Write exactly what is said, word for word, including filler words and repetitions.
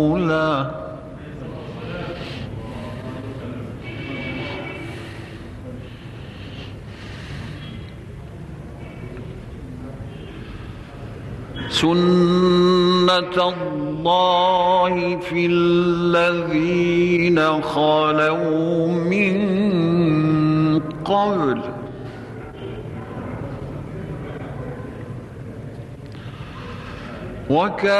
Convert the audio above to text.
لا سنة الله في الذين خلوا من قبل وكان